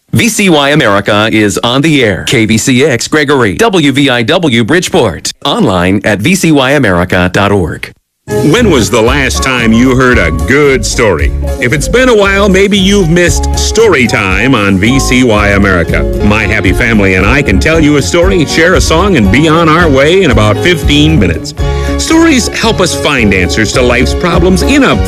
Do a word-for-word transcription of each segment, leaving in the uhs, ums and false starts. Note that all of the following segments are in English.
V C Y America is on the air. K V C X Gregory, W V I W Bridgeport. Online at v c y america dot org. When was the last time you heard a good story? If it's been a while, maybe you've missed Story Time on V C Y America. My happy family and I can tell you a story, share a song, and be on our way in about fifteen minutes. Stories help us find answers to life's problems in a...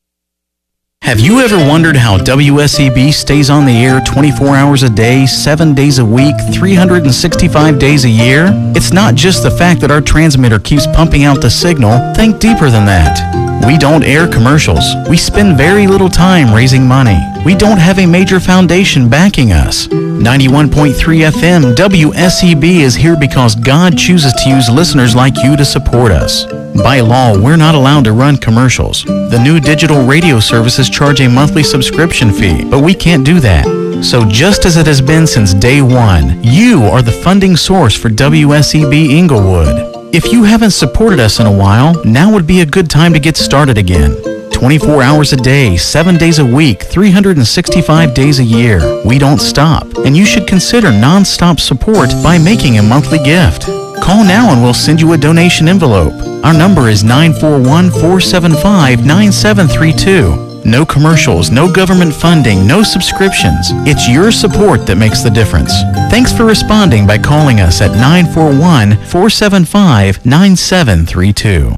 Have you ever wondered how W S E B stays on the air twenty-four hours a day, seven days a week, three hundred sixty-five days a year? It's not just the fact that our transmitter keeps pumping out the signal. Think deeper than that. We don't air commercials. We spend very little time raising money. We don't have a major foundation backing us. ninety-one point three F M W S E B is here because God chooses to use listeners like you to support us. By law, we're not allowed to run commercials. The new digital radio services charge a monthly subscription fee, but we can't do that. So just as it has been since day one, you are the funding source for W S E B Inglewood. If you haven't supported us in a while, now would be a good time to get started again. twenty-four hours a day, seven days a week, three hundred sixty-five days a year. We don't stop, and you should consider non-stop support by making a monthly gift. Call now and we'll send you a donation envelope. Our number is nine four one, four seven five, nine seven three two. No commercials, no government funding, no subscriptions. It's your support that makes the difference. Thanks for responding by calling us at nine four one, four seven five, nine seven three two.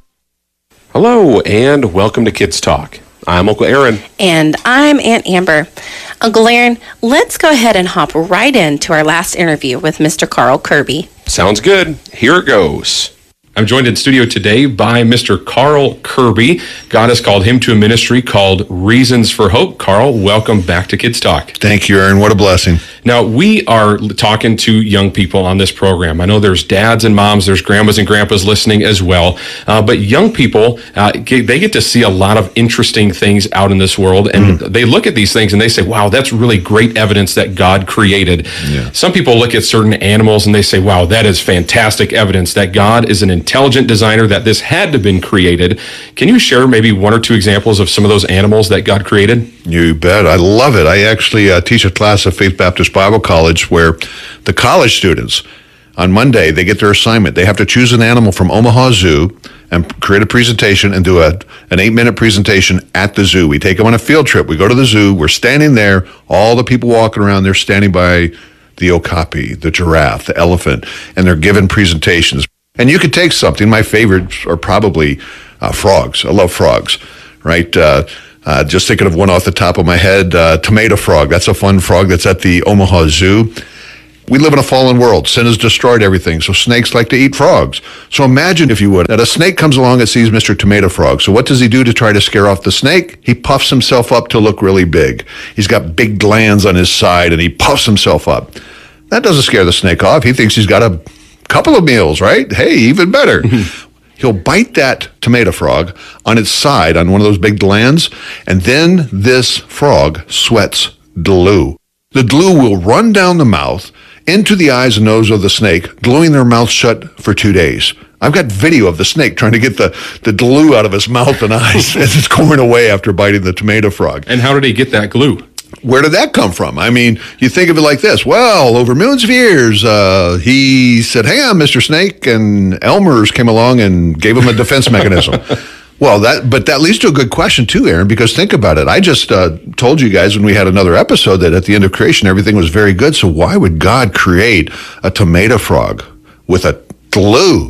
Hello, and welcome to Kids Talk. I'm Uncle Aaron. And I'm Aunt Amber. Uncle Aaron, let's go ahead and hop right into our last interview with Mister Carl Kirby. Sounds good. Here it goes. I'm joined in studio today by Mister Carl Kirby. God has called him to a ministry called Reasons for Hope. Carl, welcome back to Kids Talk. Thank you, Aaron. What a blessing. Now, we are talking to young people on this program. I know there's dads and moms, there's grandmas and grandpas listening as well. Uh, but young people, uh, get, they get to see a lot of interesting things out in this world. And mm. they look at these things and they say, wow, that's really great evidence that God created. Yeah. Some people look at certain animals and they say, wow, that is fantastic evidence that God is an intelligent designer, that this had to have been created. Can you share maybe one or two examples of some of those animals that God created? You bet. I love it. I actually uh, teach a class at Faith Baptist Bible College where the college students, on Monday, they get their assignment. They have to choose an animal from Omaha Zoo and create a presentation and do a an eight-minute presentation at the zoo. We take them on a field trip. We go to the zoo. We're standing there. All the people walking around, they're standing by the okapi, the giraffe, the elephant, and they're giving presentations. And you could take something. My favorites are probably uh, frogs. I love frogs, right? Uh, uh, just thinking of one off the top of my head, uh, tomato frog. That's a fun frog that's at the Omaha Zoo. We live in a fallen world. Sin has destroyed everything, so snakes like to eat frogs. So imagine, if you would, that a snake comes along and sees Mister Tomato Frog. So what does he do to try to scare off the snake? He puffs himself up to look really big. He's got big glands on his side, and he puffs himself up. That doesn't scare the snake off. He thinks he's got a couple of meals, right? Hey, even better. He'll bite that tomato frog on its side, on one of those big glands, and then this frog sweats glue. The glue will run down the mouth into the eyes and nose of the snake, gluing their mouth shut for two days. I've got video of the snake trying to get the, the glue out of his mouth and eyes as it's going away after biting the tomato frog. And how did he get that glue? Where did that come from? I mean, you think of it like this. Well, over millions of years, uh, he said, hang on, Mister Snake, and Elmer's came along and gave him a defense mechanism. Well, that but that leads to a good question too, Aaron, because think about it. I just uh, told you guys when we had another episode that at the end of creation, everything was very good. So why would God create a tomato frog with a glue?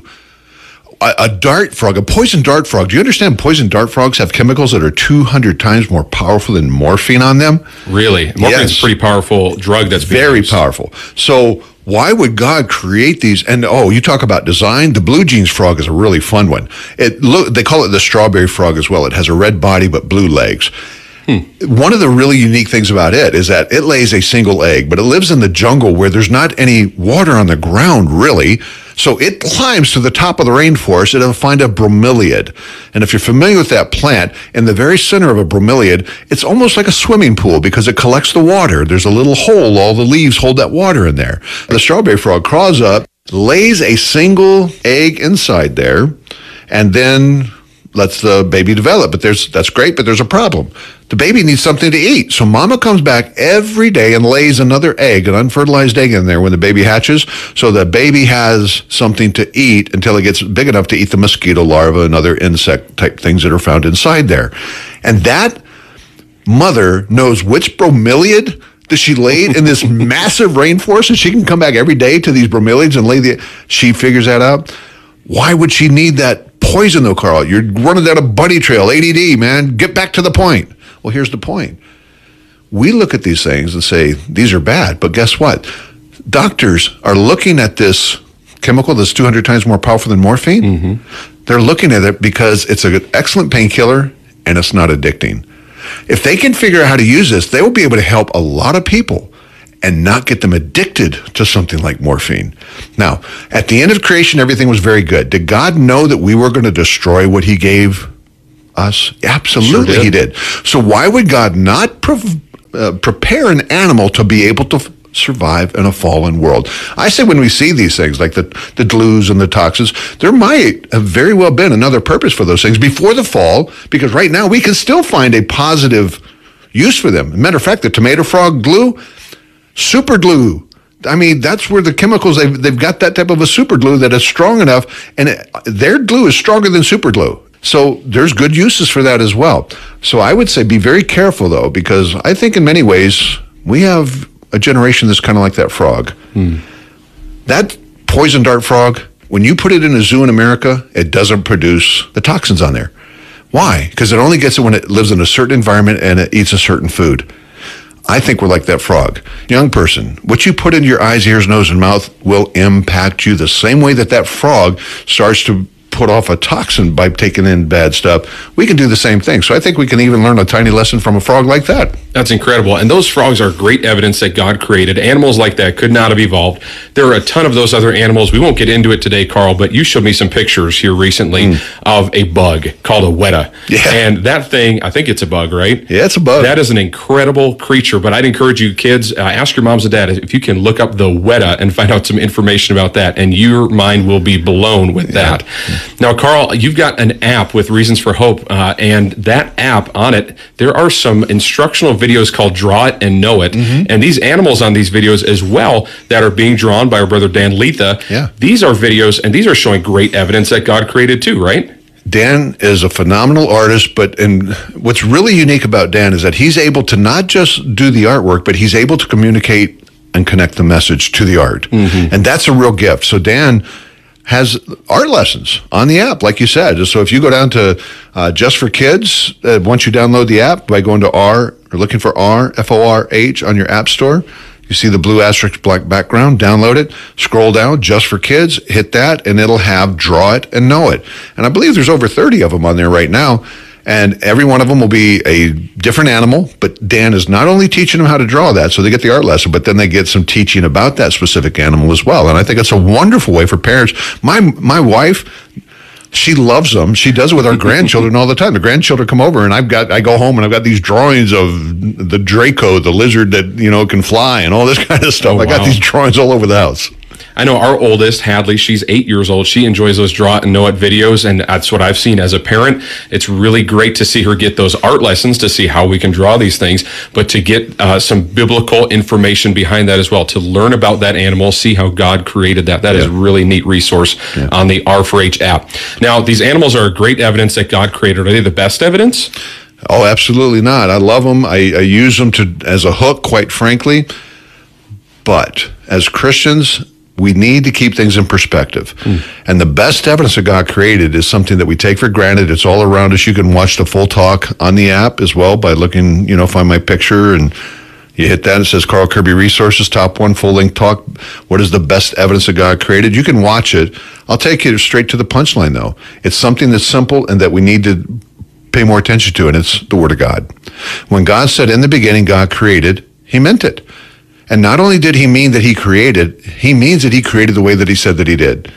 A, a dart frog, a poison dart frog. Do you understand poison dart frogs have chemicals that are two hundred times more powerful than morphine on them? Really? Morphine yes. is a pretty powerful drug that's very used. powerful. So why would God create these? And oh, you talk about design. The blue jeans frog is a really fun one. It look, they call it the strawberry frog as well. It has a red body but blue legs. Hmm. One of the really unique things about it is that it lays a single egg, but it lives in the jungle where there's not any water on the ground, really. So it climbs to the top of the rainforest and it'll find a bromeliad. And if you're familiar with that plant, in the very center of a bromeliad, it's almost like a swimming pool because it collects the water. There's a little hole. All the leaves hold that water in there. The strawberry frog crawls up, lays a single egg inside there, and then lets the baby develop. But there's that's great, but there's a problem. The baby needs something to eat. So mama comes back every day and lays another egg, an unfertilized egg in there when the baby hatches. So the baby has something to eat until it gets big enough to eat the mosquito larvae and other insect type things that are found inside there. And that mother knows which bromeliad that she laid in this massive rainforest, and she can come back every day to these bromeliads and lay the, she figures that out. Why would she need that poison though, Carl? You're running down a bunny trail, A D D, man. Get back to the point. Well, here's the point. We look at these things and say, these are bad, but guess what? Doctors are looking at this chemical that's two hundred times more powerful than morphine. Mm-hmm. They're looking at it because it's an excellent painkiller and it's not addicting. If they can figure out how to use this, they will be able to help a lot of people and not get them addicted to something like morphine. Now, at the end of creation, everything was very good. Did God know that we were going to destroy what he gave us? Absolutely, sure did. He did. So why would God not pre- uh, prepare an animal to be able to f- survive in a fallen world? I say when we see these things, like the, the glues and the toxins, there might have very well been another purpose for those things before the fall, because right now we can still find a positive use for them. As a matter of fact, the tomato frog glue, super glue. I mean, that's where the chemicals, they've, they've got that type of a super glue that is strong enough, and it, their glue is stronger than super glue. So there's good uses for that as well. So I would say be very careful, though, because I think in many ways we have a generation that's kind of like that frog. Hmm. That poison dart frog, when you put it in a zoo in America, it doesn't produce the toxins on there. Why? Because it only gets it when it lives in a certain environment and it eats a certain food. I think we're like that frog. Young person, what you put into your eyes, ears, nose, and mouth will impact you the same way that that frog starts to put off a toxin by taking in bad stuff. We can do the same thing. So I think we can even learn a tiny lesson from a frog like that. That's incredible. And those frogs are great evidence that God created. Animals like that could not have evolved. There are a ton of those other animals. We won't get into it today, Carl, but you showed me some pictures here recently mm. of a bug called a weta. Yeah. And that thing, I think it's a bug, right? Yeah, it's a bug. That is an incredible creature. But I'd encourage you kids, uh, ask your moms and dads if you can look up the weta and find out some information about that. And your mind will be blown with yeah. that. Now, Carl, you've got an app with Reasons for Hope. Uh, and that app, on it, there are some instructional videos called Draw It and Know It. Mm-hmm. And these animals on these videos as well that are being drawn by our brother Dan Letha, yeah. these are videos, and these are showing great evidence that God created too, right? Dan is a phenomenal artist, but and what's really unique about Dan is that he's able to not just do the artwork, but he's able to communicate and connect the message to the art. Mm-hmm. And that's a real gift. So Dan has art lessons on the app, like you said. So if you go down to uh, Just for Kids, uh, once you download the app by going to R, or looking for R, F O R H on your app store, you see the blue asterisk black background, download it, scroll down, Just for Kids, hit that, and it'll have Draw It and Know It. And I believe there's over thirty of them on there right now. And every one of them will be a different animal, but Dan is not only teaching them how to draw that, so they get the art lesson, but then they get some teaching about that specific animal as well. And I think it's a wonderful way for parents. My my wife, she loves them. She does it with our grandchildren all the time. The grandchildren come over, and I've got I go home and I've got these drawings of the Draco, the lizard that you know can fly, and all this kind of stuff. Oh, wow. I got these drawings all over the house. I know our oldest, Hadley, she's eight years old. She enjoys those Draw It and Know It videos, and that's what I've seen as a parent. It's really great to see her get those art lessons to see how we can draw these things, but to get uh, some biblical information behind that as well, to learn about that animal, see how God created that. That yeah. is a really neat resource yeah. on the R four H app. Now, these animals are great evidence that God created. Are they the best evidence? Oh, absolutely not. I love them. I, I use them to as a hook, quite frankly. But as Christians, we need to keep things in perspective. Mm. And the best evidence that God created is something that we take for granted. It's all around us. You can watch the full talk on the app as well by looking, you know, find my picture and you hit that. It says Carl Kirby Resources, top one, full length talk. What is the best evidence that God created? You can watch it. I'll take you straight to the punchline, though. It's something that's simple and that we need to pay more attention to, and it's the Word of God. When God said, in the beginning, God created, he meant it. And not only did he mean that he created, he means that he created the way that he said that he did.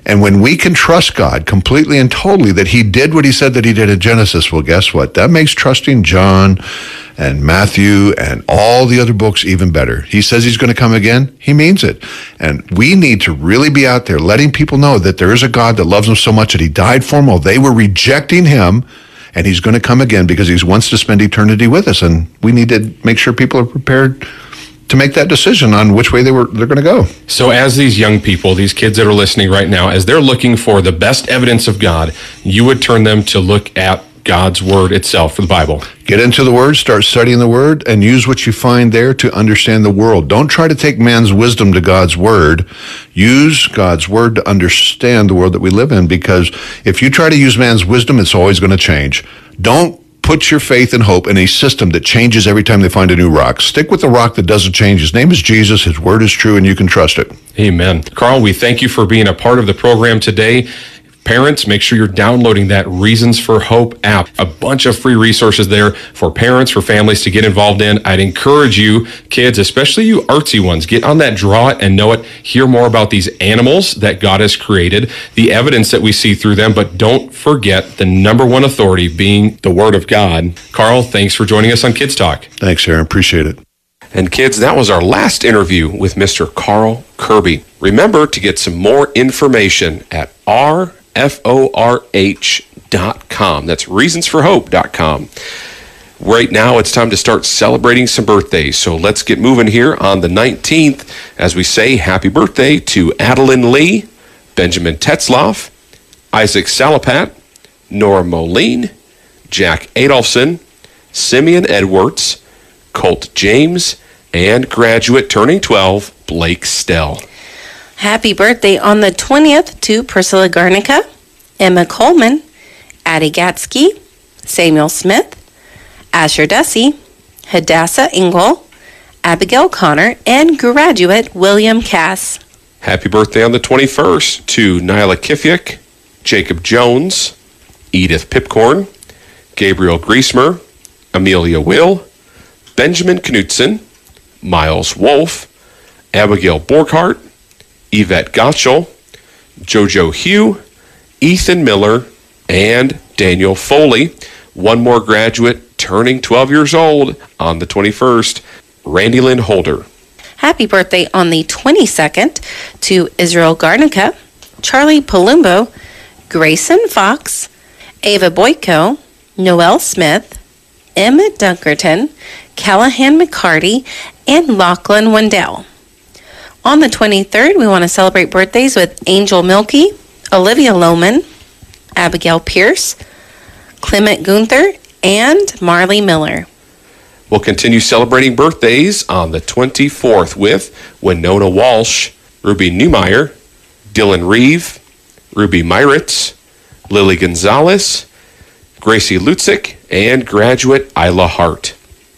And when we can trust God completely and totally that he did what he said that he did in Genesis, well, guess what? That makes trusting John and Matthew and all the other books even better. He says he's going to come again. He means it. And we need to really be out there letting people know that there is a God that loves them so much that he died for them while they were rejecting him. And he's going to come again because he wants to spend eternity with us. And we need to make sure people are prepared to make that decision on which way they were they're going to go. So as these young people, these kids that are listening right now, as they're looking for the best evidence of God, you would turn them to look at God's word itself, for the Bible. Get into the word, start studying the word, and use what you find there to understand the world. Don't try to take man's wisdom to God's word. Use God's word to understand the world that we live in, because if you try to use man's wisdom, it's always going to change. Don't put your faith and hope in a system that changes every time they find a new rock. Stick with the rock that doesn't change. His name is Jesus. His word is true, and you can trust it. Amen. Carl, we thank you for being a part of the program today. Parents, make sure you're downloading that Reasons for Hope app. A bunch of free resources there for parents, for families to get involved in. I'd encourage you, kids, especially you artsy ones, get on that Draw It and Know It. Hear more about these animals that God has created, the evidence that we see through them, but don't forget the number one authority being the Word of God. Carl, thanks for joining us on Kids Talk. Thanks, Aaron. Appreciate it. And kids, that was our last interview with Mister Carl Kirby. Remember to get some more information at R F O R H dot com. That's reasons for hope dot com. Right now, it's time to start celebrating some birthdays. So let's get moving here on the nineteenth as we say happy birthday to Adeline Lee, Benjamin Tetzloff, Isaac Salapat, Nora Moline, Jack Adolphson, Simeon Edwards, Colt James, and graduate turning twelve, Blake Stell. Happy birthday on the twentieth to Priscilla Garnica, Emma Coleman, Addie Gatsky, Samuel Smith, Asher Dussey, Hadassah Engel, Abigail Connor, and graduate William Cass. Happy birthday on the twenty-first to Nyla Kifiak, Jacob Jones, Edith Pipcorn, Gabriel Griesmer, Amelia Will, Benjamin Knutson, Miles Wolf, Abigail Borghardt, Yvette Gottschall, Jojo Hugh, Ethan Miller, and Daniel Foley. One more graduate turning twelve years old on the twenty-first, Randy Lynn Holder. Happy birthday on the twenty-second to Israel Garnica, Charlie Palumbo, Grayson Fox, Ava Boyko, Noel Smith, Emmett Dunkerton, Callahan McCarty, and Lachlan Wendell. On the twenty-third, we want to celebrate birthdays with Angel Milkey, Olivia Lohman, Abigail Pierce, Clement Gunther, and Marley Miller. We'll continue celebrating birthdays on the twenty-fourth with Winona Walsh, Ruby Newmeyer, Dylan Reeve, Ruby Myritz, Lily Gonzalez, Gracie Lutzik, and graduate Isla Hart.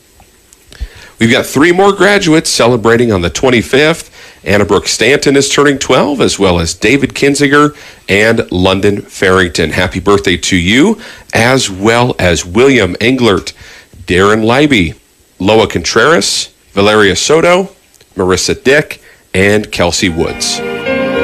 We've got three more graduates celebrating on the twenty-fifth. Anna Brooke Stanton is turning twelve, as well as David Kinziger and London Farrington. Happy birthday to you, as well as William Englert, Darren Leiby, Loa Contreras, Valeria Soto, Marissa Dick, and Kelsey Woods.